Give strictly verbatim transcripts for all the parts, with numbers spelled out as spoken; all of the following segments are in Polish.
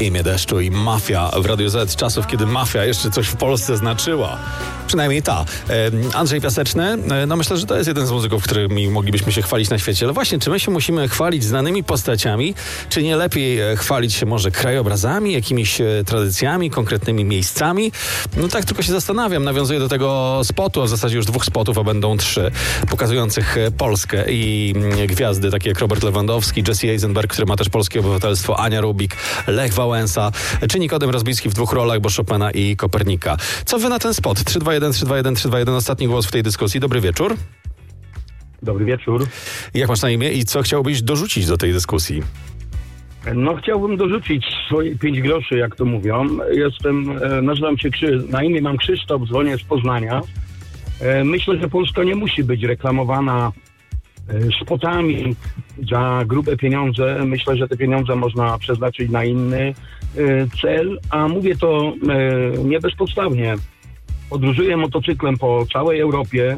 Imię deszczu i Mafia w Radiu Z, czasów, kiedy mafia jeszcze coś w Polsce znaczyła. Przynajmniej ta. Andrzej Piaseczny, no myślę, że to jest jeden z muzyków, którymi moglibyśmy się chwalić na świecie. Ale właśnie, czy my się musimy chwalić znanymi postaciami, czy nie lepiej chwalić się może krajobrazami, jakimiś tradycjami, konkretnymi miejscami? No tak tylko się zastanawiam. Nawiązuję do tego spotu, a w zasadzie już dwóch spotów, a będą trzy, pokazujących Polskę i gwiazdy takie jak Robert Lewandowski, Jesse Eisenberg, który ma też polskie obywatelstwo, Ania Rubik, Lech Wałęsa, czy Nikodem Rozbicki w dwóch rolach, bo Chopina i Kopernika. Co wy na ten spot? trzy dwa jeden, trzy dwa jeden, trzy dwa jeden. Ostatni głos w tej dyskusji. Dobry wieczór. Dobry wieczór. Jak masz na imię i co chciałbyś dorzucić do tej dyskusji? No chciałbym dorzucić swoje pięć groszy, jak to mówią. Jestem, nazywam się, na imię mam Krzysztof, dzwonię z Poznania. Myślę, że Polska nie musi być reklamowana spotami za grube pieniądze. Myślę, że te pieniądze można przeznaczyć na inny cel, a mówię to nie bezpodstawnie. Podróżuję motocyklem po całej Europie.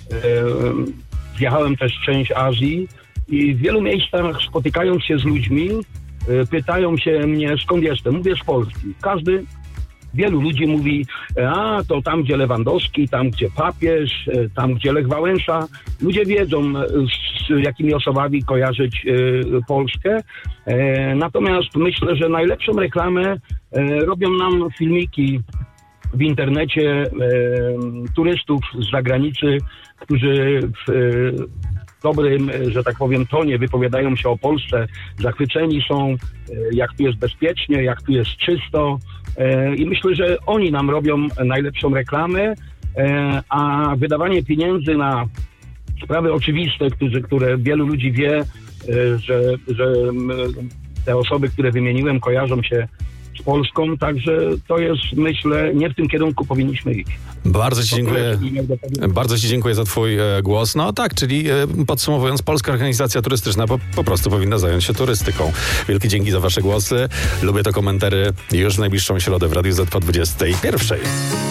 Wjechałem też w część Azji i w wielu miejscach, spotykając się z ludźmi, pytają się mnie, skąd jestem. Mówię, z Polski. Każdy, wielu ludzi mówi, a to tam, gdzie Lewandowski, tam, gdzie papież, tam, gdzie Lech Wałęsa. Ludzie wiedzą, z jakimi osobami kojarzyć Polskę. Natomiast myślę, że najlepszą reklamę robią nam filmiki w internecie e, turystów z zagranicy, którzy w e, dobrym, że tak powiem, tonie wypowiadają się o Polsce, zachwyceni są, e, jak tu jest bezpiecznie, jak tu jest czysto e, i myślę, że oni nam robią najlepszą reklamę, e, a wydawanie pieniędzy na sprawy oczywiste, które, które wielu ludzi wie, e, że, że te osoby, które wymieniłem, kojarzą się z Polską, także to jest, myślę, nie w tym kierunku powinniśmy iść. Bardzo Ci dziękuję. Bardzo Ci dziękuję za Twój e, głos. No tak, czyli e, podsumowując, Polska Organizacja Turystyczna po, po prostu powinna zająć się turystyką. Wielkie dzięki za Wasze głosy. Lubię te komentary już w najbliższą środę w Radiu Z po dwudziestej pierwszej.